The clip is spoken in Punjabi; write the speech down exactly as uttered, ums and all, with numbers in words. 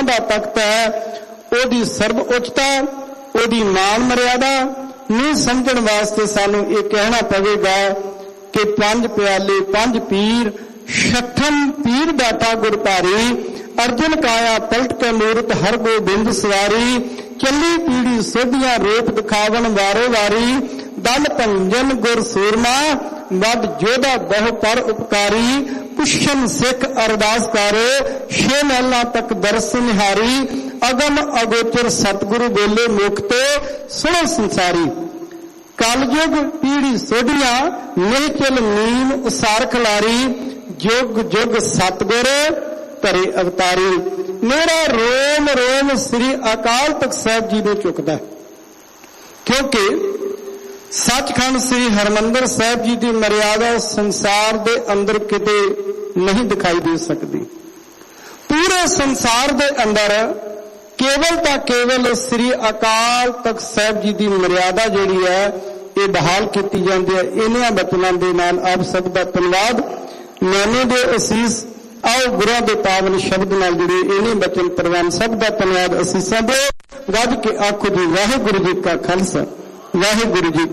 ਦਾ ਤਖਤ ਹੈ, ਉਹਦੀ ਸਰਬ ਉੱਚਤਾ, ਉਹਦੀ ਮਾਨ ਮਰਿਆਦਾ ਨੂੰ ਸਮਝਣ ਵਾਸਤੇ ਸਾਨੂੰ ਇਹ ਕਹਿਣਾ ਪਵੇਗਾ ਕਿ ਪੰਜ ਪਿਆਲੇ ਪੰਜ ਪੀਰ, ਛਠਮ ਪੀਰ ਦਾਤਾ ਗੁਰਧਾਰੀ, ਅਰਜਨ ਕਾਇਆ ਪਲਟ ਕੇ ਮੂਰਤ ਹਰ ਗੋਬਿੰਦ ਸਵਾਰੀ, ਚੱਲੀ ਪੀੜੀ ਸੋਧੀਆਂ ਰੂਪ ਦਿਖਾਵਣ ਵਾਰੋ ਵਾਰੀ, ਦਲ ਭੰਜਨ ਗੁਰ ਸੂਰਮਾ, ਵੱਡ ਜੋਧਾ ਬਹੁ ਪਰ ਉਪਕਾਰੀ, ਪੁੱਛਨ ਸਿੱਖ ਅਰਦਾਸ ਕਰੇ, ਛੇ ਮਹਿਲਾਂ ਤੱਕ ਦਰਸ ਨਿਹਾਰੀ, ਅਗਮ ਅਗੋਚਰ ਸਤਿਗੁਰੂ ਬੋਲੇ ਮੁਖ ਤੇ ਸੁਣੋ ਸੰਸਾਰੀ। ਕਲਯੁਗ ਪੀੜੀ ਸੋਧੀਆਂ, ਨਿਹਚਲ ਨੀਮ ਉਸਾਰ ਖਿਲਾਰੀ, ਜੁਗ ਜੁਗ ਸਤਿਗੁਰ ਧਰੇ ਅਵਤਾਰੀ। ਮੇਰਾ ਰੋਮ ਰੋਮ ਸ੍ਰੀ ਅਕਾਲ ਤਖਤ ਸਾਹਿਬ ਜੀ ਨੂੰ ਚੁੱਕਦਾ, ਕਿਉਂਕਿ ਸੱਚਖੰਡ ਸ੍ਰੀ ਹਰਿਮੰਦਰ ਸਾਹਿਬ ਜੀ ਦੀ ਮਰਿਆਦਾ ਸੰਸਾਰ ਦੇ ਅੰਦਰ ਕਿਤੇ ਨਹੀਂ ਦਿਖਾਈ ਦੇ ਸਕਦੀ। ਪੂਰੇ ਸੰਸਾਰ ਦੇ ਅੰਦਰ ਕੇਵਲ ਤਾਂ ਕੇਵਲ ਸ੍ਰੀ ਅਕਾਲ ਤਖਤ ਸਾਹਿਬ ਜੀ ਦੀ ਮਰਿਆਦਾ ਜਿਹੜੀ ਹੈ ਇਹ ਬਹਾਲ ਕੀਤੀ ਜਾਂਦੀ ਹੈ। ਇਹਨਾਂ ਬਚਨਾਂ ਦੇ ਨਾਲ ਆਪ ਸਭ ਦਾ ਧੰਨਵਾਦ। ਨਾਨੇ ਦੇ ਅਸੀਸ ਆਓ ਗੁਰਾਂ ਦੇ ਪਾਵਨ ਸ਼ਬਦ ਨਾਲ ਜੁੜੇ ਇਹਨੇ ਬਚਨ ਪ੍ਰਵਾਨ ਸਭ ਦਾ ਧੰਨਵਾਦ ਅਸੀਸਾਂ ਦੇ। ਗੱਜ ਕੇ ਆਖੋ ਜੀ ਵਾਹਿਗੁਰੂ ਜੀ ਕਾ ਖਾਲਸਾ, ਵਾਹਿਗੁਰੂ ਜੀ